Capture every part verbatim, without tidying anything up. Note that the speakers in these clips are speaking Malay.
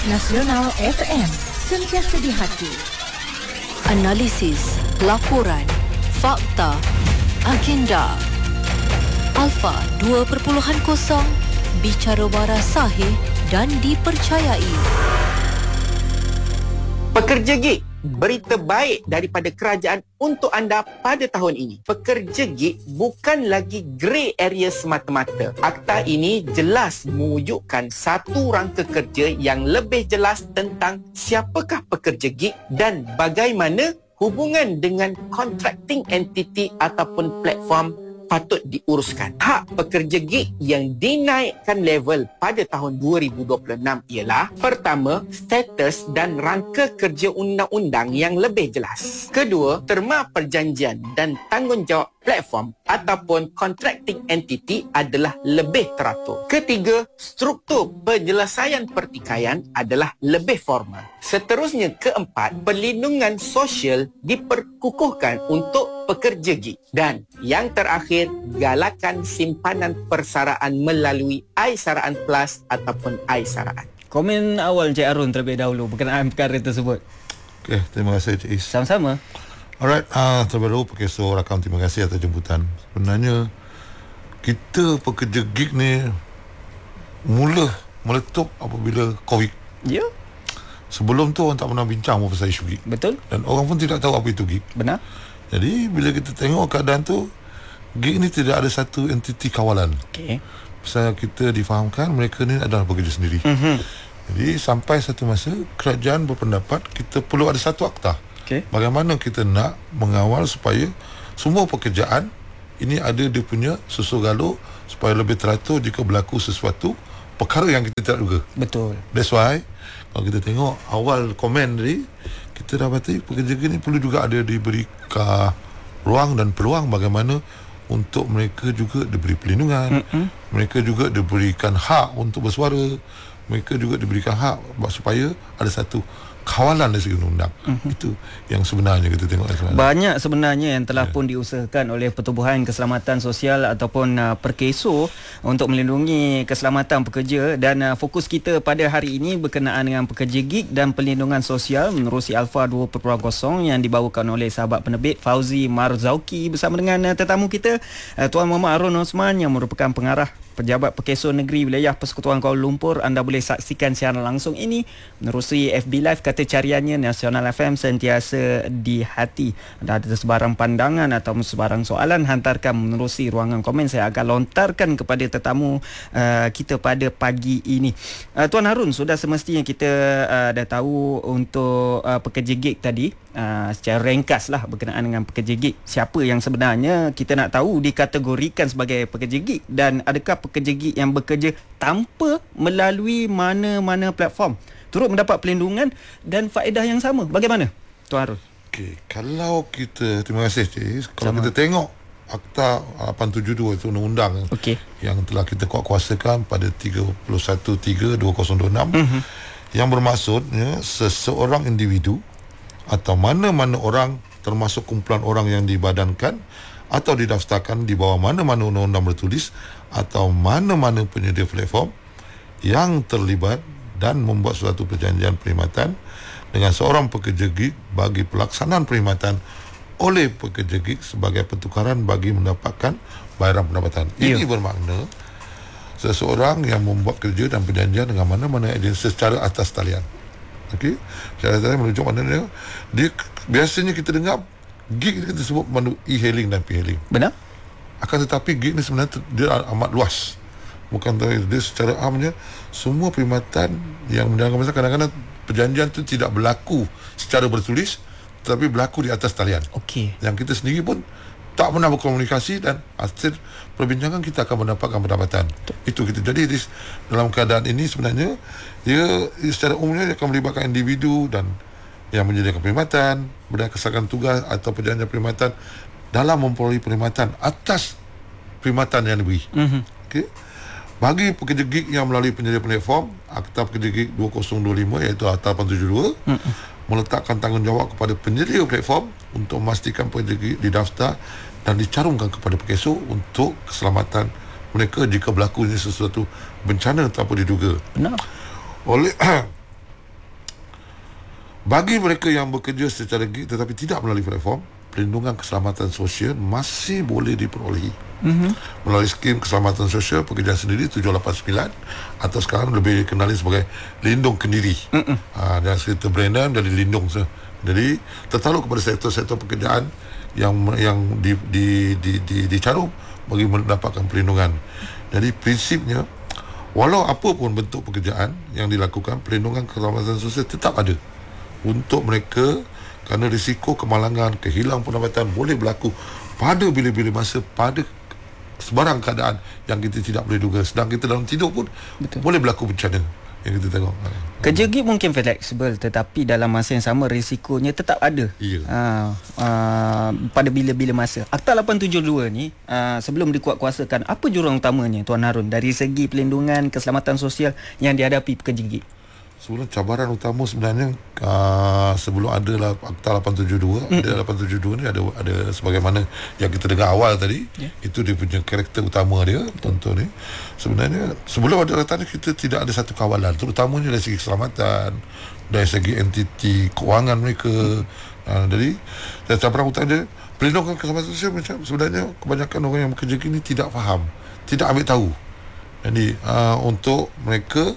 Nasional F M, sentiasa di hati. Analisis, laporan, fakta, agenda. Alpha dua titik kosong, bicara waras sahih dan dipercayai. Pekerja gig, berita baik daripada kerajaan untuk anda pada tahun ini. Pekerja gig bukan lagi grey area semata-mata. Akta ini jelas mewujudkan satu rangka kerja yang lebih jelas tentang siapakah pekerja gig dan bagaimana hubungan dengan contracting entity ataupun platform patut diuruskan. Hak pekerja gig yang dinaikkan level pada tahun dua ribu dua puluh enam ialah: pertama, status dan rangka kerja undang-undang yang lebih jelas. Kedua, terma perjanjian dan tanggungjawab platform ataupun contracting entity adalah lebih teratur. Ketiga, struktur penyelesaian pertikaian adalah lebih formal. Seterusnya, keempat, perlindungan sosial diperkukuhkan untuk pekerja gig. Dan yang terakhir, galakan simpanan persaraan melalui iSaraan Plus ataupun iSaraan. Komen awal Encik Arun terlebih dahulu berkenaan perkara tersebut. Okey, terima kasih Encik Is. Sama-sama. Alright, uh, terlebih dahulu Profesor Rakam, terima kasih atas jemputan. Sebenarnya kita pekerja gig ni mula meletup apabila COVID. Ya. Yeah. Sebelum tu orang tak pernah bincang pasal isu gig. Betul. Dan orang pun tidak tahu apa itu gig. Benar. Jadi bila kita tengok keadaan tu, gig ni tidak ada satu entiti kawalan. Okey. Pasal kita difahamkan mereka ni adalah pekerja sendiri. Mm-hmm. Jadi sampai satu masa kerajaan berpendapat kita perlu ada satu akta. Okay. Bagaimana kita nak mengawal supaya semua pekerjaan ini ada dia punya susu galuh supaya lebih teratur jika berlaku sesuatu perkara yang kita tidak duga. Betul. That's why kalau kita tengok awal komen tadi, kita dapati pekerja ini perlu juga ada diberi ruang dan peluang bagaimana untuk mereka juga diberi perlindungan. Mm-mm. Mereka juga diberikan hak untuk bersuara. Mereka juga diberikan hak supaya ada satu kawalan dari segi undang-undang. Mm-hmm. Itu yang sebenarnya kita tengok sebenarnya. Banyak sebenarnya yang telah yeah. pun diusahakan oleh Pertubuhan Keselamatan Sosial ataupun uh, Perkeso untuk melindungi keselamatan pekerja, dan uh, fokus kita pada hari ini berkenaan dengan pekerja gig dan perlindungan sosial menerusi Alpha dua titik kosong yang dibawakan oleh sahabat penerbit Fauzi Marzauki bersama dengan uh, tetamu kita uh, Tuan Muhammad Arun Osman yang merupakan pengarah Pejabat Perkeso Negeri Wilayah Persekutuan Kuala Lumpur. Anda boleh saksikan siaran langsung ini menerusi F B Live, kata cariannya Nasional F M, sentiasa di hati. Anda ada sebarang pandangan atau sebarang soalan, hantarkan menerusi ruangan komen. Saya akan lontarkan kepada tetamu uh, kita pada pagi ini. Uh, Tuan Harun, sudah semestinya kita uh, dah tahu untuk uh, pekerja gig tadi. Uh, secara ringkas lah berkenaan dengan pekerja gig. Siapa yang sebenarnya kita nak tahu dikategorikan sebagai pekerja gig, dan adakah pekerja gig yang bekerja tanpa melalui mana-mana platform turut mendapat perlindungan dan faedah yang sama. Bagaimana Tuan Harun? Okey, kalau kita, terima kasih Cik, kalau sama. Kita tengok Akta lapan tujuh dua itu undang-undang okay. yang telah kita kuatkuasakan pada tiga puluh satu tiga dua ribu dua puluh enam, mm-hmm. yang bermaksudnya seseorang individu atau mana-mana orang termasuk kumpulan orang yang dibadankan atau didaftarkan di bawah mana-mana undang-undang bertulis atau mana-mana penyedia platform yang terlibat dan membuat suatu perjanjian perkhidmatan dengan seorang pekerja gig bagi pelaksanaan perkhidmatan oleh pekerja gig sebagai pertukaran bagi mendapatkan bayaran pendapatan. Yeah. Ini bermakna seseorang yang membuat kerja dan perjanjian dengan mana-mana agensi secara atas talian. Okey, saya tadi menunjuk mana dia, dia biasanya kita dengar gig ni kita sebut menu e-hailing dan p-hailing. Benar? Akan tetapi gig ni sebenarnya dia amat luas. Bukan dia secara amnya semua perkhidmatan yang menjalankan masa, kadang-kadang perjanjian tu tidak berlaku secara bertulis tetapi berlaku di atas talian. Okey. Yang kita sendiri pun tak pernah berkomunikasi, dan hasil perbincangan kita akan mendapatkan pendapatan. Itu kita. Jadi dalam keadaan ini sebenarnya ia secara umumnya akan melibatkan individu dan yang menyediakan perkhidmatan, berdasarkan tugas atau perjanjian perkhidmatan dalam memperoleh perkhidmatan atas perkhidmatan yang diberi. Mm-hmm. Okey. Bagi pekerja gig yang melalui penyedia platform, Akta Pekerja Gig dua ribu dua puluh lima iaitu Akta lapan tujuh dua, mm-hmm. meletakkan tanggungjawab kepada penyedia platform untuk memastikan pekerja gig didaftar dan dicarungkan kepada Perkeso untuk keselamatan mereka jika berlaku sesuatu bencana tanpa diduga. Benar. Oleh Bagi mereka yang bekerja secara gig tetapi tidak melalui platform, perlindungan keselamatan sosial masih boleh diperolehi mm-hmm. melalui skim keselamatan sosial pekerjaan sendiri tujuh lapan sembilan atau sekarang lebih dikenali sebagai Lindung Kendiri. Mm-hmm. Ha, dan cerita brandnya dari Lindung. Jadi tertakluk kepada sektor-sektor pekerjaan yang yang di, di, di, di, dicarum bagi mendapatkan perlindungan. Jadi prinsipnya, walau apa pun bentuk pekerjaan yang dilakukan, perlindungan keselamatan sosial tetap ada untuk mereka, kerana risiko kemalangan, kehilangan pendapatan boleh berlaku pada bila-bila masa, pada sebarang keadaan yang kita tidak boleh duga. Sedang kita dalam tidur pun Betul. boleh berlaku bencana yang kita tengok. Kerja gig mungkin fleksibel, tetapi dalam masa yang sama risikonya tetap ada. Ya. Ha, uh, pada bila-bila masa. Akta lapan tujuh dua ni uh, sebelum dikuatkuasakan, apa jurang utamanya Tuan Harun dari segi pelindungan keselamatan sosial yang dihadapi pekerja gig? Sebenarnya cabaran utama sebenarnya uh, sebelum adalah Akta lapan tujuh dua, mm. ada lapan tujuh dua ni ada ada sebagaimana yang kita dengar awal tadi, yeah. itu dia punya karakter utama dia. Contoh ni sebenarnya sebelum ada akta ni kita tidak ada satu kawalan, terutamanya dari segi keselamatan, dari segi entiti kewangan mereka. Mm. Uh, jadi cabaran utama dia pelindungan keselamatan sosial, macam sebenarnya kebanyakan orang yang bekerja gini tidak faham, tidak ambil tahu. Jadi uh, untuk mereka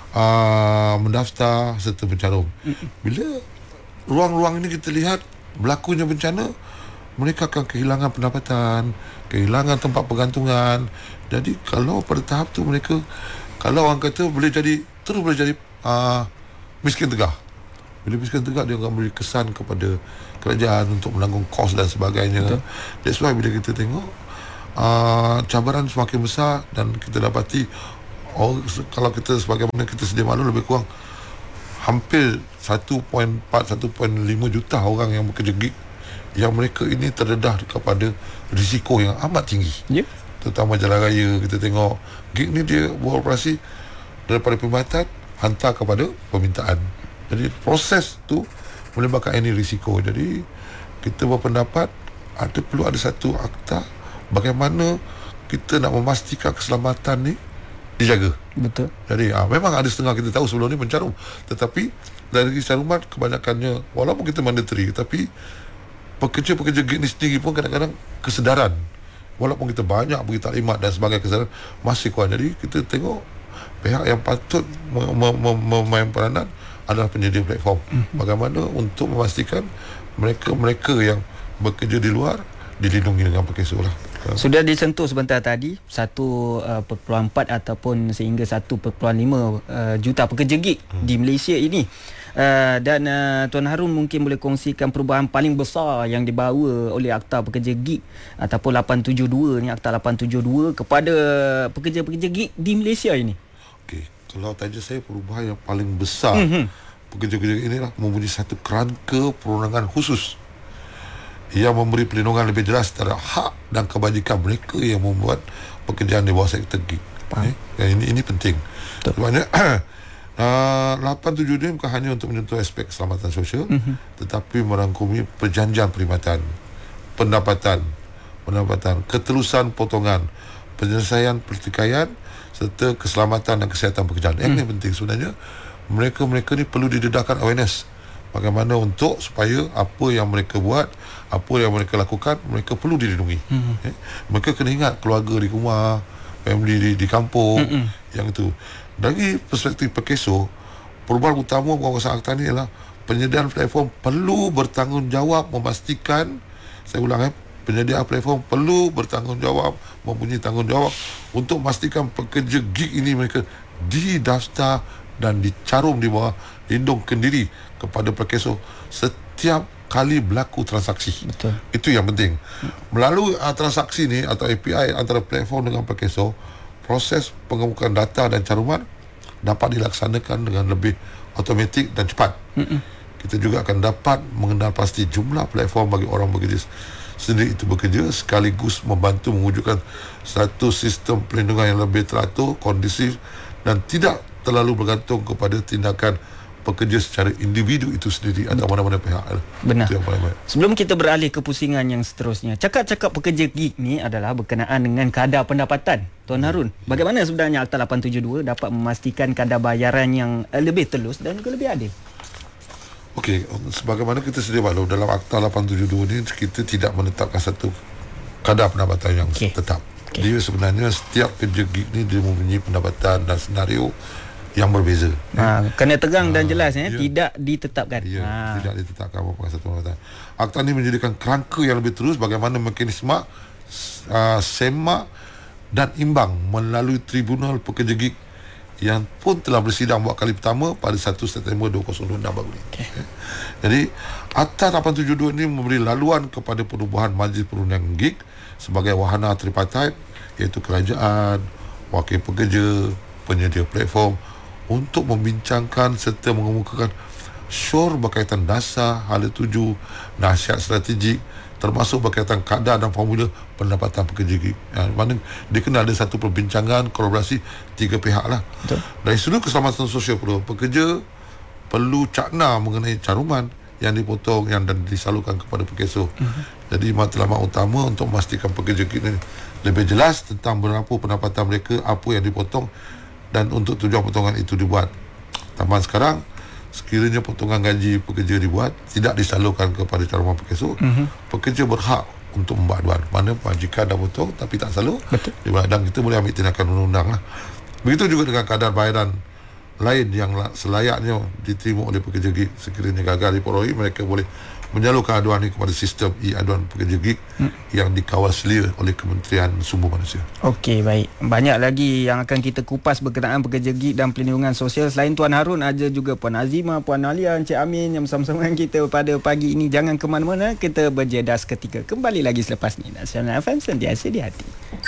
Uh, mendaftar serta bercarum. Bila ruang-ruang ini kita lihat berlakunya bencana, mereka akan kehilangan pendapatan, kehilangan tempat pergantungan. Jadi kalau pada tahap tu mereka, kalau orang kata boleh jadi, terus boleh jadi uh, miskin tegak. Bila miskin tegak, dia akan beri kesan kepada kerajaan untuk menanggung kos dan sebagainya. Betul. That's why bila kita tengok uh, cabaran semakin besar, dan kita dapati oh, kalau kita sebagaimana kita sedia maklum, lebih kurang hampir satu perpuluhan empat, satu perpuluhan lima juta orang yang bekerja gig, yang mereka ini terdedah kepada risiko yang amat tinggi. Yeah. Terutama jalan raya, kita tengok gig ni dia beroperasi daripada perkhidmatan hantar kepada permintaan. Jadi proses tu melibatkan ini risiko. Jadi kita berpendapat ada perlu ada satu akta bagaimana kita nak memastikan keselamatan ni dijaga. Betul. Jadi ah, memang ada setengah kita tahu sebelum ni mencarum, tetapi dari caruman kebanyakannya walaupun kita mandatory, tapi pekerja-pekerja gig ni sendiri pun kadang-kadang kesedaran, walaupun kita banyak beri taklimat dan sebagainya, kesedaran masih kurang. Jadi kita tengok pihak yang patut memain peranan adalah penyedia platform. Mm-hmm. Bagaimana untuk memastikan mereka-mereka yang bekerja di luar dilindungi dengan perkeso lah. Sudah disentuh sebentar tadi satu perpuluhan empat ataupun sehingga satu perpuluhan lima uh, juta pekerja gig hmm. di Malaysia ini. Uh, dan uh, Tuan Harun mungkin boleh kongsikan perubahan paling besar yang dibawa oleh Akta Pekerja Gig ataupun lapan tujuh dua ni, Akta lapan tujuh dua kepada pekerja-pekerja gig di Malaysia ini. Okey, kalau tanya saya perubahan yang paling besar, mm-hmm. pekerja-pekerja gig inilah mempunyai satu kerangka perundangan khusus yang memberi perlindungan lebih jelas terhadap hak dan kebajikan mereka yang membuat pekerjaan di bawah sektor gig. Eh? Ini ini penting. Sebabnya uh, lapan tujuh dua bukan hanya untuk menyentuh aspek keselamatan sosial, mm-hmm. tetapi merangkumi perjanjian perkhidmatan, pendapatan, pendapatan, keterusan potongan, penyelesaian pertikaian serta keselamatan dan kesihatan pekerjaan. Mm. Yang ini penting sebenarnya. Mereka-mereka ni perlu didedahkan awareness bagaimana untuk supaya apa yang mereka buat, apa yang mereka lakukan, mereka perlu dilindungi. Mm-hmm. Eh? Mereka kena ingat keluarga di rumah, family di, di kampung, mm-hmm. yang itu. Dari perspektif perkeso, perubahan utama pengawasan akta ni ialah penyediaan platform perlu bertanggungjawab memastikan, saya ulang eh, penyedia platform perlu bertanggungjawab, mempunyai tanggungjawab untuk memastikan pekerja gig ini mereka didaftar dan dicarum di bawah Lindung Kendiri kepada perkeso setiap kali berlaku transaksi. Betul. Itu yang penting. Melalui uh, transaksi ni atau A P I antara platform dengan perkeso, proses pengemukan data dan caruman dapat dilaksanakan dengan lebih automatik dan cepat. Mm-mm. Kita juga akan dapat mengenal pasti jumlah platform bagi orang bekerja sendiri itu bekerja, sekaligus membantu mewujudkan satu sistem perlindungan yang lebih teratur, kondusif dan tidak terlalu bergantung kepada tindakan pekerja secara individu itu sendiri atau mana-mana pihak. Benar. Sebelum kita beralih ke pusingan yang seterusnya, cakap-cakap pekerja gig ni adalah berkenaan dengan kadar pendapatan. Tuan Harun, bagaimana sebenarnya Akta lapan tujuh dua dapat memastikan kadar bayaran yang lebih telus dan juga lebih adil? Okey, sebagaimana kita sedia maklum dalam Akta lapan tujuh dua ni kita tidak menetapkan satu kadar pendapatan yang okay. tetap. Okay. Dia sebenarnya setiap kerja gig ni dia mempunyai pendapatan dan senario yang berbeza. Ha, kena terang ha, dan jelas ya, tidak ditetapkan. Ya, ha. tidak ditetapkan apa satu pendapatan. Akta ni menjadikan kerangka yang lebih terus bagaimana mekanisme uh, semak dan imbang melalui Tribunal Pekerja Gig yang pun telah bersidang buat kali pertama pada satu September dua ribu dua puluh enam baru ini. Okay. Jadi, Akta lapan tujuh dua ini memberi laluan kepada penubuhan Majlis Perundingan Gig sebagai wahana tripartite, iaitu kerajaan, wakil pekerja, penyedia platform untuk membincangkan serta mengemukakan syur berkaitan dasar, hala tuju, nasihat strategik termasuk berkaitan kadar dan formula pendapatan pekerja gig. Ya, mana dia kena ada satu perbincangan kolaborasi tiga pihak lah. Betul. Dari sudut keselamatan sosial perlu pekerja perlu cakna mengenai caruman yang dipotong yang dan disalurkan kepada pekeso. Uh-huh. Jadi matlamat utama untuk memastikan pekerja gig ini lebih jelas tentang berapa pendapatan mereka, apa yang dipotong dan untuk tujuan potongan itu dibuat. Taman sekarang sekiranya potongan gaji pekerja dibuat tidak disalurkan kepada caruman pekeso, uh-huh. pekerja berhak untuk membuat aduan. Mana majikan dah potong tapi tak salur, betul, dan kita boleh ambil tindakan undang-undang lah. Begitu juga dengan kadar bayaran lain yang selayaknya diterima oleh pekerja gig. Sekiranya gagal diperolehi, mereka boleh menyalurkan aduan ini kepada sistem e-aduan pekerja gig hmm. yang dikawal selia oleh Kementerian Sumber Manusia. Okey, baik. Banyak lagi yang akan kita kupas berkenaan pekerja gig dan pelindungan sosial. Selain Tuan Harun, ada juga Puan Azimah, Puan Alia, Encik Amin yang bersama-sama dengan kita pada pagi ini. Jangan ke mana-mana, kita berjeda seketika. Kembali lagi selepas ini. Nasional F M, sentiasa di hati.